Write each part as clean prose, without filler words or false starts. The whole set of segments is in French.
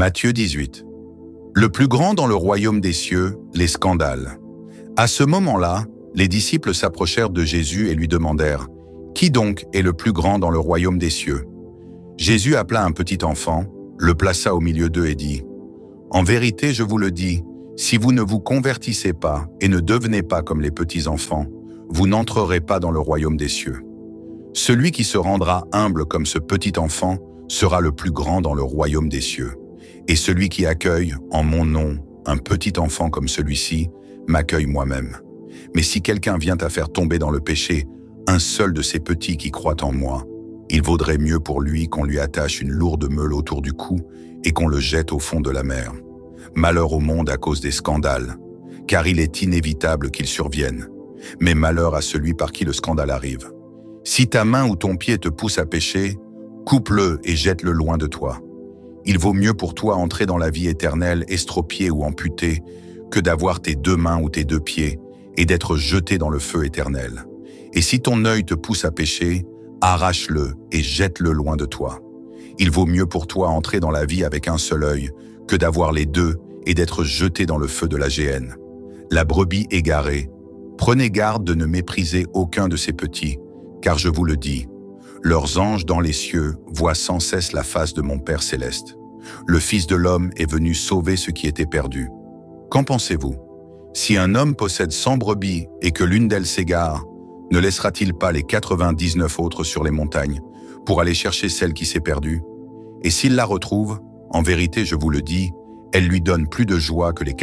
Matthieu 18. Le plus grand dans le royaume des cieux, les scandales. À ce moment-là, les disciples s'approchèrent de Jésus et lui demandèrent « Qui donc est le plus grand dans le royaume des cieux ?» Jésus appela un petit enfant, le plaça au milieu d'eux et dit « En vérité, je vous le dis, si vous ne vous convertissez pas et ne devenez pas comme les petits enfants, vous n'entrerez pas dans le royaume des cieux. Celui qui se rendra humble comme ce petit enfant sera le plus grand dans le royaume des cieux. Et celui qui accueille, en mon nom, un petit enfant comme celui-ci, m'accueille moi-même. Mais si quelqu'un vient à faire tomber dans le péché un seul de ces petits qui croient en moi, il vaudrait mieux pour lui qu'on lui attache une lourde meule autour du cou et qu'on le jette au fond de la mer. Malheur au monde à cause des scandales, car il est inévitable qu'ils surviennent. Mais malheur à celui par qui le scandale arrive. Si ta main ou ton pied te pousse à pécher, coupe-le et jette-le loin de toi. Il vaut mieux pour toi entrer dans la vie éternelle estropié ou amputé que d'avoir tes deux mains ou tes deux pieds et d'être jeté dans le feu éternel. Et si ton œil te pousse à pécher, arrache-le et jette-le loin de toi. Il vaut mieux pour toi entrer dans la vie avec un seul œil que d'avoir les deux et d'être jeté dans le feu de la géhenne. La brebis égarée, prenez garde de ne mépriser aucun de ces petits, car je vous le dis, leurs anges dans les cieux voient sans cesse la face de mon Père céleste. Le Fils de l'homme est venu sauver ce qui était perdu. Qu'en pensez-vous? Si un homme possède 100 brebis et que l'une d'elles s'égare, ne laissera-t-il pas les 99 autres sur les montagnes pour aller chercher celle qui s'est perdue? Et s'il la retrouve, en vérité je vous le dis, elle lui donne plus de joie que les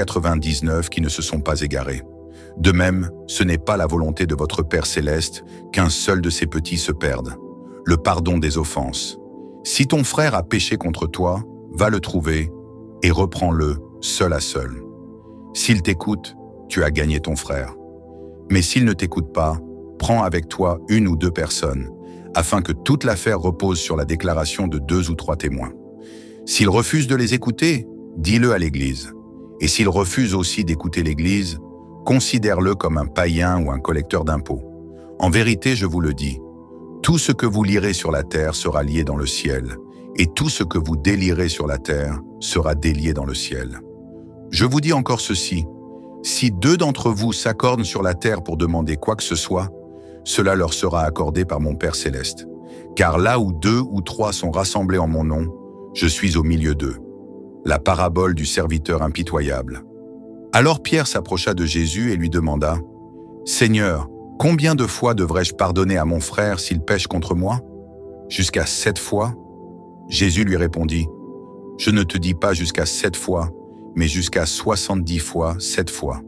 99 qui ne se sont pas égarés. De même, ce n'est pas la volonté de votre Père céleste qu'un seul de ces petits se perde. Le pardon des offenses. Si ton frère a péché contre toi, va le trouver et reprends-le seul à seul. S'il t'écoute, tu as gagné ton frère. Mais s'il ne t'écoute pas, prends avec toi une ou deux personnes, afin que toute l'affaire repose sur la déclaration de 2 ou 3 témoins. S'il refuse de les écouter, dis-le à l'Église. Et s'il refuse aussi d'écouter l'Église, considère-le comme un païen ou un collecteur d'impôts. En vérité, je vous le dis, tout ce que vous lirez sur la terre sera lié dans le ciel, et tout ce que vous délierez sur la terre sera délié dans le ciel. Je vous dis encore ceci, si 2 d'entre vous s'accordent sur la terre pour demander quoi que ce soit, cela leur sera accordé par mon Père céleste. Car là où 2 ou 3 sont rassemblés en mon nom, je suis au milieu d'eux. La parabole du serviteur impitoyable. Alors Pierre s'approcha de Jésus et lui demanda « Seigneur, combien de fois devrais-je pardonner à mon frère s'il pêche contre moi? Jusqu'à 7 fois ?» Jésus lui répondit « Je ne te dis pas jusqu'à 7 fois, mais jusqu'à 70 fois 7 fois.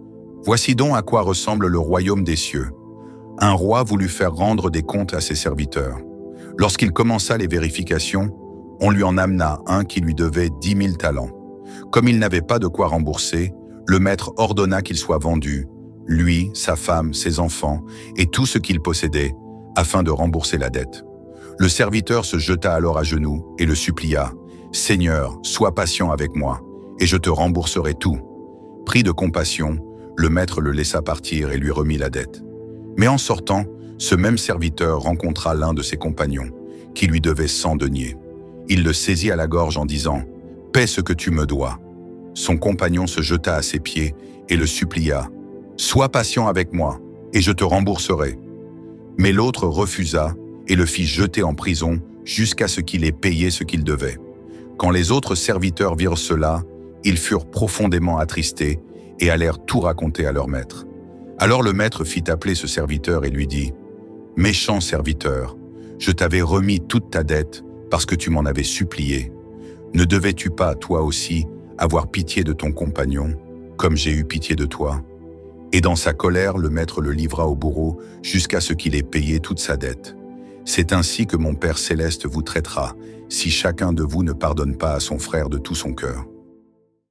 Voici donc à quoi ressemble le royaume des cieux. Un roi voulut faire rendre des comptes à ses serviteurs. Lorsqu'il commença les vérifications, on lui en amena un qui lui devait 10 000 talents. Comme il n'avait pas de quoi rembourser, le maître ordonna qu'il soit vendu, lui, sa femme, ses enfants et tout ce qu'il possédait, afin de rembourser la dette. Le serviteur se jeta alors à genoux et le supplia « Seigneur, sois patient avec moi, et je te rembourserai tout. » Pris de compassion, le maître le laissa partir et lui remit la dette. Mais en sortant, ce même serviteur rencontra l'un de ses compagnons, qui lui devait 100 deniers. Il le saisit à la gorge en disant « Paie ce que tu me dois. » Son compagnon se jeta à ses pieds et le supplia « Sois patient avec moi, et je te rembourserai. » Mais l'autre refusa et le fit jeter en prison jusqu'à ce qu'il ait payé ce qu'il devait. Quand les autres serviteurs virent cela, ils furent profondément attristés et allèrent tout raconter à leur maître. Alors le maître fit appeler ce serviteur et lui dit « Méchant serviteur, je t'avais remis toute ta dette parce que tu m'en avais supplié. Ne devais-tu pas, toi aussi, avoir pitié de ton compagnon, comme j'ai eu pitié de toi ?» Et dans sa colère, le maître le livra au bourreau jusqu'à ce qu'il ait payé toute sa dette. C'est ainsi que mon Père céleste vous traitera, si chacun de vous ne pardonne pas à son frère de tout son cœur.